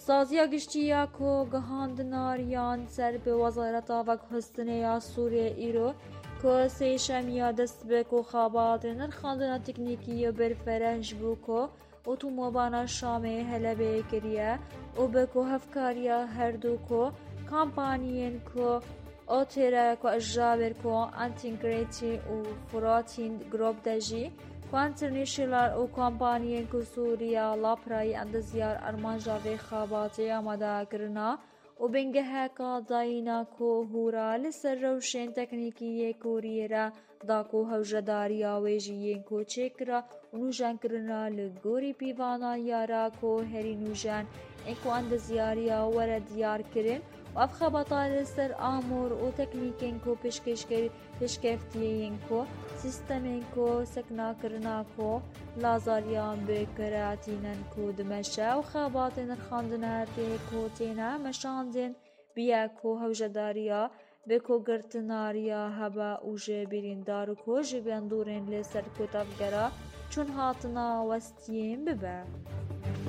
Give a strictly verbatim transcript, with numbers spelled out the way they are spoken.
سازیا گشتیا کو گهاندناریان سر به وزارت آوک حسنه یا سوریه ایرو که سیشمیا دست به کو خابات نرخاندنا تکنیکی برفرهش بو کو اتومبانا شامه هلبه کریه و به کو هفکاریا هر دو کو کامپانیین کو اوتیرا کو اجابر کو انتگریتی و فراتین گروپ دجی کوانترنیشنال و کمپانیین کو سوریا لاپرای اندزیار ارمانجاوی خاباتی آماده کرنا و بنگه هکا داینا کو هورا لسر روشن تکنیکی کوریرا دا کو هوجداریا ویجیین کو چکرا و نوجان کرنا لگوری پیوانا یارا کو هری نوجان انکو اندزیاریا ورد دیار کرن و اف خبطا لسر آمور و تکنیکین کو پشکشکر پشکفتیین کو سیستمین کو سکنا کرنا کو لازاریان بکراتینن کو دمشا و خاباتین خاندن هرتی کو تینا مشاندن بیا کو هوجداریا بکو گرتناریا هبا و جبرین دارو کو جبیان دورین لسر کو تفگرا چون هاتنا وستیم ببا